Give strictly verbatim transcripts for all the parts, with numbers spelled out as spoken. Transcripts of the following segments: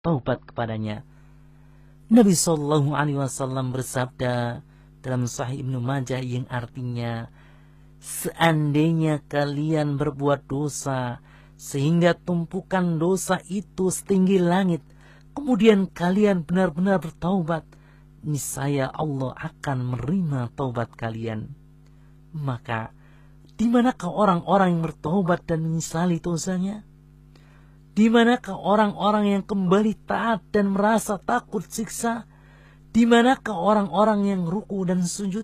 bertaubat kepadanya. Nabi Shallallahu Alaihi Wasallam bersabda dalam Sahih Ibnu Majah yang artinya, seandainya kalian berbuat dosa sehingga tumpukan dosa itu setinggi langit, kemudian kalian benar-benar bertaubat, niscaya Allah akan menerima taubat kalian. Maka di manakah orang-orang yang bertaubat dan menyesali dosanya? Di manakah orang-orang yang kembali taat dan merasa takut siksa? Di manakah orang-orang yang ruku dan sujud?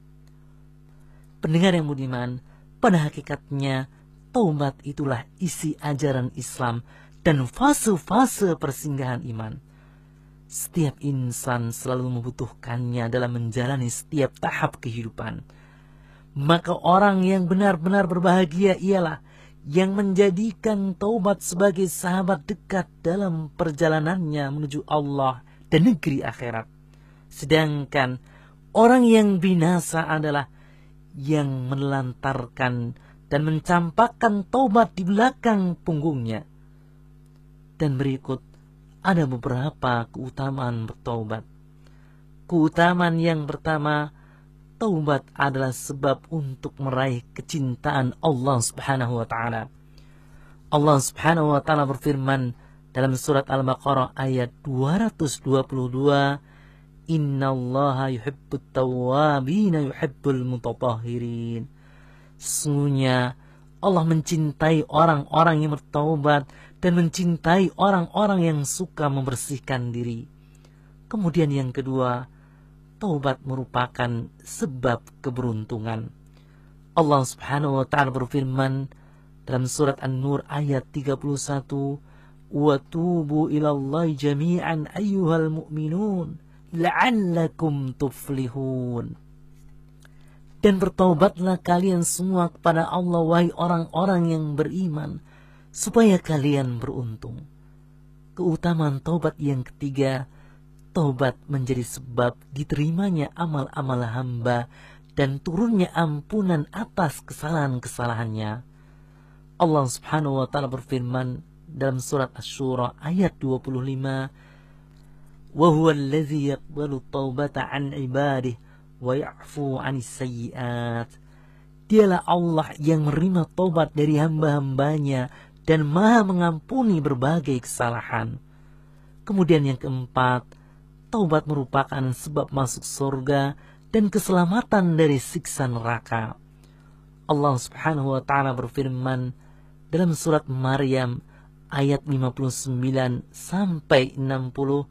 Pendengar yang budiman, pada hakikatnya taubat itulah isi ajaran Islam dan fase-fase persinggahan iman. Setiap insan selalu membutuhkannya dalam menjalani setiap tahap kehidupan. Maka orang yang benar-benar berbahagia ialah yang menjadikan taubat sebagai sahabat dekat dalam perjalanannya menuju Allah dan negeri akhirat. Sedangkan orang yang binasa adalah yang menelantarkan dan mencampakkan taubat di belakang punggungnya. Dan berikut ada beberapa keutamaan bertaubat. Keutamaan yang pertama, taubat adalah sebab untuk meraih kecintaan Allah Subhanahu wa taala. Allah Subhanahu wa taala berfirman dalam surat Al-Baqarah ayat dua ratus dua puluh dua, "Innallaha yuhibbut tawwabin yuhibbul mutatahhirin." Sesungguhnya Allah mencintai orang-orang yang bertaubat dan mencintai orang-orang yang suka membersihkan diri. Kemudian yang kedua, taubat merupakan sebab keberuntungan. Allah Subhanahu wa taala berfirman dalam surat An-Nur ayat tiga puluh satu, "Wa tubu ilallahi jami'an ayyuhal mu'minun la'allakum tuflihun." Dan bertaubatlah kalian semua kepada Allah, wahai orang-orang yang beriman, supaya kalian beruntung. Keutamaan taubat yang ketiga, taubat menjadi sebab diterimanya amal-amal hamba dan turunnya ampunan atas kesalahan-kesalahannya. Allah Subhanahu wa taala berfirman dalam surat Asy-Syura ayat dua puluh lima, "Wa huwal ladzi yaqbalu taubata 'an 'ibadihi wa ya'fu 'anis sayyi'at." Dialah Allah yang menerima taubat dari hamba-hambanya dan Maha mengampuni berbagai kesalahan. Kemudian yang keempat, taubat merupakan sebab masuk surga dan keselamatan dari siksa neraka. Allah Subhanahu wa taala berfirman dalam surat Maryam ayat lima puluh sembilan sampai enam puluh,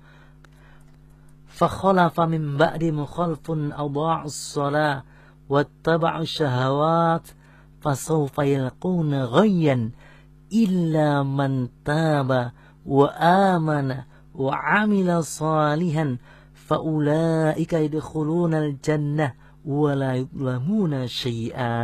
فَخَلَفَ مِنْ بَعْدِهِمْ خَلْفٌ أَضَاعُوا الصَّلَاةَ وَاتَّبَعُوا الشَّهَوَاتِ فَسَوْفَ يَلْقَوْنَ غَيًّا إِلَّا مَنْ تَابَ وَآمَنَ وَعَمِلَ صَالِحًا فَأُولَئِكَ يَدْخُلُونَ الْجَنَّةَ وَلَا يُظْلَمُونَ شَيْئًا.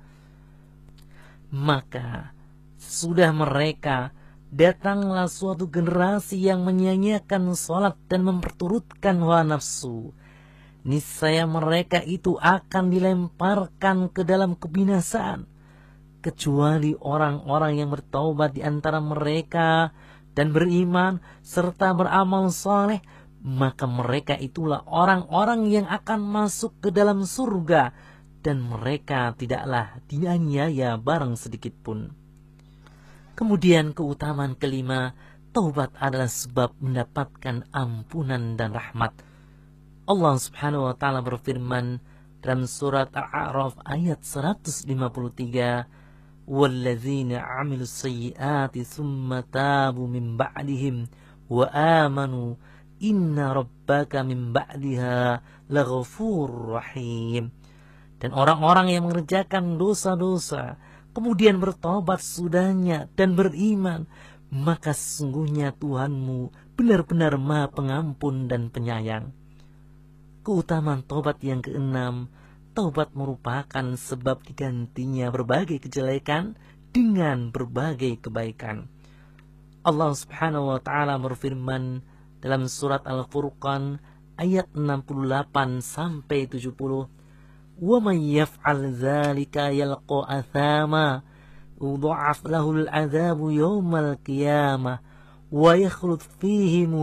Maka sudah mereka datanglah suatu generasi yang menyia-nyiakan salat dan memperturutkan hawa nafsu. Niscaya mereka itu akan dilemparkan ke dalam kebinasaan, kecuali orang-orang yang bertaubat di antara mereka dan beriman serta beramal saleh, maka mereka itulah orang-orang yang akan masuk ke dalam surga dan mereka tidaklah dianiaya barang sedikit pun. Kemudian keutamaan kelima, taubat adalah sebab mendapatkan ampunan dan rahmat. Allah Subhanahu wa taala berfirman dalam surat Al-A'raf ayat seratus lima puluh tiga, "Walladzina 'amilus sayyi'ati tsumma tabu min ba'dihim wa amanu inna rabbaka min ba'diha laghafurur rahim." Dan orang-orang yang mengerjakan dosa-dosa kemudian bertobat sudahnya dan beriman, maka sesungguhnya Tuhanmu benar-benar Maha Pengampun dan Penyayang. Keutamaan taubat yang keenam, taubat merupakan sebab digantinya berbagai kejelekan dengan berbagai kebaikan. Allah Subhanahu wa taala berfirman dalam surat Al-Furqan ayat enam puluh delapan sampai tujuh puluh, وَمَنْ يَفْعَلْ ذَلِكَ يَلْقَ أَثَامًا يُضَاعَفْ لَهُ الْعَذَابُ يَوْمَ الْقِيَامَةِ wa yakhlud fihi